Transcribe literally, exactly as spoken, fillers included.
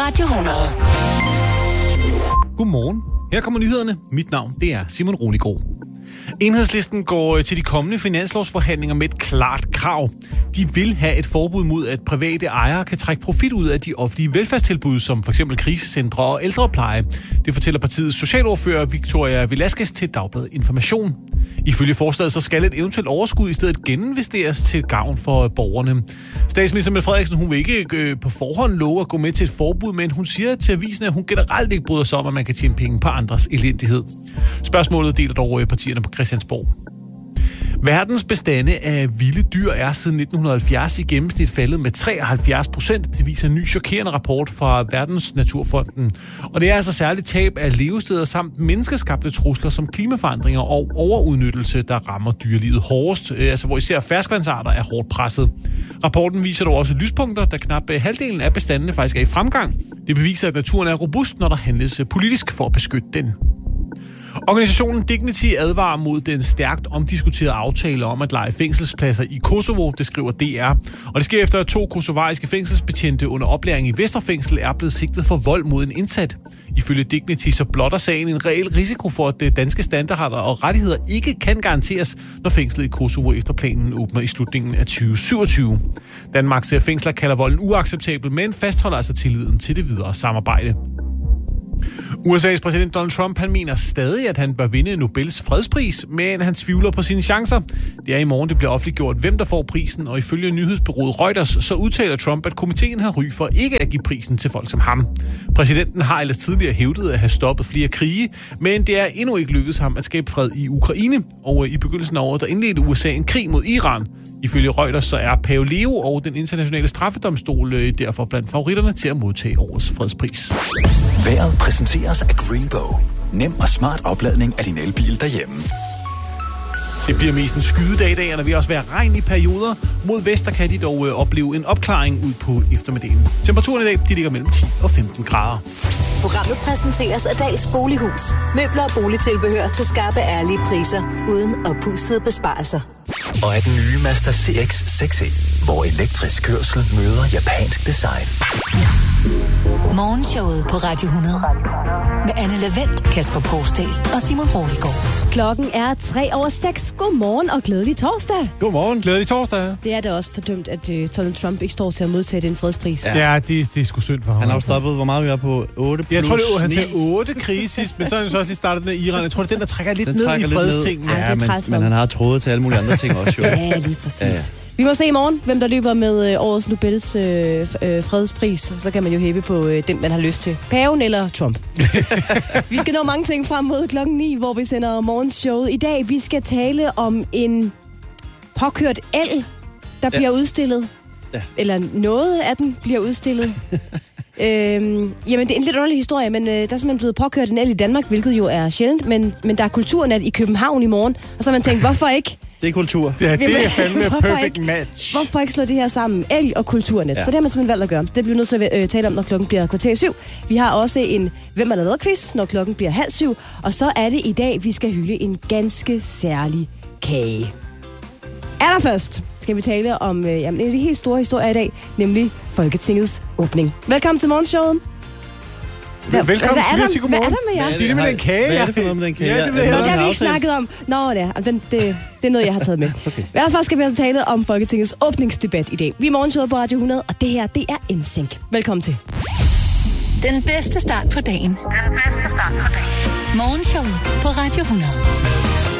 Radio hundrede. Godmorgen. Her kommer nyhederne. Mit navn, det er Simon Roligård. Enhedslisten går til de kommende finanslovsforhandlinger med et klart krav. De vil have et forbud mod, at private ejere kan trække profit ud af de offentlige velfærdstilbud, som f.eks. krisecentre og ældrepleje. Det fortæller partiets socialordfører Victoria Velasquez til Dagbladet Information. Ifølge forslaget så skal et eventuelt overskud i stedet geninvesteres til gavn for borgerne. Statsminister Mette Frederiksen, hun vil ikke øh, på forhånd love at gå med til et forbud, men hun siger til avisen, at hun generelt ikke bryder sig om, at man kan tjene penge på andres elendighed. Spørgsmålet deler dog partierne på Christiansborg. Verdens bestande af vilde dyr er siden nitten halvfjerds i gennemsnit faldet med treoghalvfjerds procent. Det viser en ny chokerende rapport fra Verdens Naturfonden. Og det er altså særligt tab af levesteder samt menneskeskabte trusler som klimaforandringer og overudnyttelse, der rammer dyrelivet hårdest. Altså hvor især ferskvandsarter er hårdt presset. Rapporten viser dog også lyspunkter, da knap halvdelen af bestandene faktisk er i fremgang. Det beviser, at naturen er robust, når der handles politisk for at beskytte den. Organisationen Dignity advarer mod den stærkt omdiskuterede aftale om at leje fængselspladser i Kosovo, det skriver D R. Og det sker efter, at to kosovariske fængselsbetjente under oplæring i Vesterfængsel er blevet sigtet for vold mod en indsat. Ifølge Dignity så blotter sagen en reel risiko for, at det danske standarder og rettigheder ikke kan garanteres, når fængslet i Kosovo efter planen åbner i slutningen af tyve syvogtyve. Danmarks fængsler kalder volden uacceptabel, men fastholder altså tilliden til det videre samarbejde. U S A's præsident Donald Trump, han mener stadig, at han bør vinde Nobels fredspris, men han tvivler på sine chancer. Det er i morgen, det bliver offentliggjort, hvem der får prisen, og ifølge nyhedsbureauet Reuters, så udtaler Trump, at komiteen har ry for ikke at give prisen til folk som ham. Præsidenten har ellers tidligere hævdet at have stoppet flere krige, men det er endnu ikke lykkedes ham at skabe fred i Ukraine, og i begyndelsen af året, der indledte U S A en krig mod Iran. Ifølge Reuters så er Pave Leo og den internationale straffedomstol derfor blandt favoritterne til at modtage årets fredspris. Vejret præsenteres af Greenbow. Nem og smart opladning af din elbil derhjemme. Det bliver mest en skydedag i dag, og der vil også være regn i perioder. Mod vest, der kan de dog øh, opleve en opklaring ud på eftermiddagen. Temperaturen i dag, de ligger mellem ti og femten grader. Programmet præsenteres af Dals Bolighus. Møbler og boligtilbehør til skarpe, ærlige priser, uden oppustede besparelser. Og af den nye Mazda C X seks E, hvor elektrisk kørsel møder japansk design. Morgenshowet på Radio hundrede. Med Anne Lavendt, Kasper Porsdal og Simon Roligård. Klokken er tre over seks. Godmorgen og glædelig torsdag. Godmorgen, glædelig torsdag. Det er da også fordømt, at uh, Donald Trump ikke står til at modtage den fredspris. Ja, ja det, det er sgu synd for ham. Han har jo stoppet, hvor meget vi er på otte plus Jeg tror, det er, han ni. sagde otte krige sidst, men så er han så også lige startet med Iran. Jeg tror, det er den, der trækker lidt Den ned trækker i lidt fredstingene. ned. Ja, Ja, det er men, træls men for han har trådet til alle mulige andre ting også, jo. Ja, lige præcis. Ja, ja. Vi må se i morgen, hvem der løber med øh, årets Nobels øh, øh, fredspris. Så kan man jo hæppe på øh, den, man har lyst til. Paven eller Trump. Vi skal nå mange ting frem mod klokken ni, hvor vi sender morgenshowet. I dag, vi skal tale om en påkørt el, der ja. bliver udstillet. Ja. Eller noget af den bliver udstillet. øhm, jamen, det er en lidt underlig historie, men øh, der er simpelthen blevet påkørt en el i Danmark, hvilket jo er sjældent. Men, men der er kulturnat i København i morgen, og så har man tænkt, hvorfor ikke? Det er kultur. Ja, det er fandme Hvorfor perfect ikke? match. Hvorfor ikke slå det her sammen? El og kulturnet. Ja. Så det har man simpelthen valgt at gøre. Det bliver vi nødt til at øh, tale om, når klokken bliver kvarter syv. Vi har også en Hvem er der lavet quiz, når klokken bliver halv syv. Og så er det i dag, vi skal hylde en ganske særlig kage. Allerførst skal vi tale om øh, jamen, en af de helt store historier i dag, nemlig Folketingets åbning. Velkommen til morgenshowet. Hvad, Velkommen hvad, hvad, til er der, hvad er der med jer? Det er det med den kage. Hvad er det for noget med den kage? Ja, det ved Nå, jeg det har vi ikke aftalt. snakket om. Nå, det er, det, det er noget, jeg har taget med. Okay. Derfor skal vi altså tale om Folketingets åbningsdebat i dag. Vi er morgenshowet på Radio hundrede, og det her, det er N Sync. Velkommen til. Den bedste start på dagen. Den bedste start på dagen. Morgenshowet på Radio hundrede.